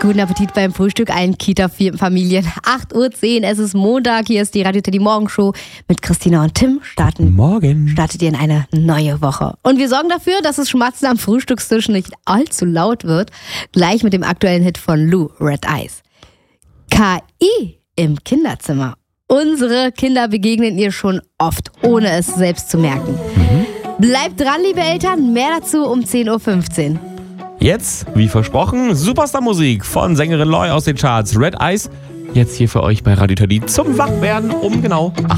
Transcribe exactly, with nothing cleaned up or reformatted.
Guten Appetit beim Frühstück allen Kita-Familien. acht Uhr zehn, es ist Montag, hier ist die Radio Teddy Morgenshow mit Christina und Tim. Starten, Morgen. Startet ihr in eine neue Woche. Und wir sorgen dafür, dass das Schmatzen am Frühstückstisch nicht allzu laut wird. Gleich mit dem aktuellen Hit von Lou, Red Eyes. K I im Kinderzimmer. Unsere Kinder begegnen ihr schon oft, ohne es selbst zu merken. Mhm. Bleibt dran, liebe Eltern, mehr dazu um zehn Uhr fünfzehn. Jetzt, wie versprochen, Superstar-Musik von Sängerin Loy aus den Charts. Red Eyes, jetzt hier für euch bei Radio Teddy zum Wachwerden um genau